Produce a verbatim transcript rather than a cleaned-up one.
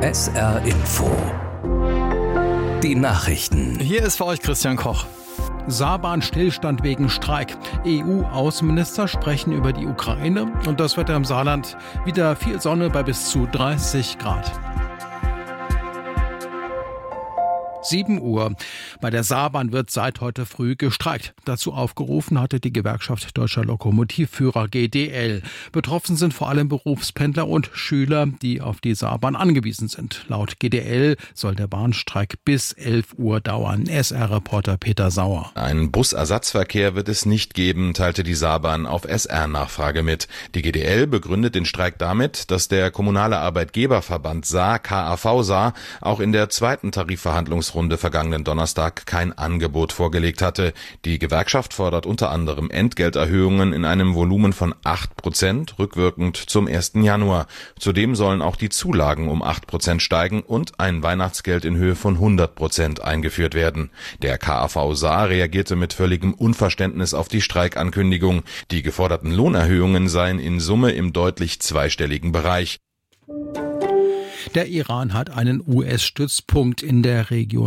S R Info. Die Nachrichten. Hier ist für euch Christian Koch. Saarbahn-Stillstand wegen Streik. E U-Außenminister sprechen über die Ukraine und das Wetter im Saarland. Wieder viel Sonne bei bis zu dreißig Grad. sieben Uhr. Bei der Saarbahn wird seit heute früh gestreikt. Dazu aufgerufen hatte die Gewerkschaft Deutscher Lokomotivführer G D L. Betroffen sind vor allem Berufspendler und Schüler, die auf die Saarbahn angewiesen sind. Laut G D L soll der Bahnstreik bis elf Uhr dauern. S R-Reporter Peter Sauer. Einen Busersatzverkehr wird es nicht geben, teilte die Saarbahn auf S R-Nachfrage mit. Die G D L begründet den Streik damit, dass der kommunale Arbeitgeberverband Saar, K A V Saar, auch in der zweiten Tarifverhandlungsrunde vergangenen Donnerstag kein Angebot vorgelegt hatte. Die Gewerkschaft fordert unter anderem Entgelterhöhungen in einem Volumen von acht Prozent, rückwirkend zum ersten Januar. Zudem sollen auch die Zulagen um acht Prozent steigen und ein Weihnachtsgeld in Höhe von hundert Prozent eingeführt werden. Der K A V Saar reagierte mit völligem Unverständnis auf die Streikankündigung. Die geforderten Lohnerhöhungen seien in Summe im deutlich zweistelligen Bereich. Der Iran hat einen U S-Stützpunkt in der Region